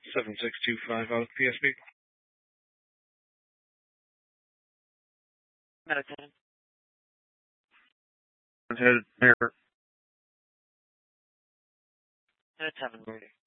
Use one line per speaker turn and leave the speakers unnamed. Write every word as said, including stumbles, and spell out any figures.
seven six two five out of P S B.
Meditating.
Head near.
At seven thirty.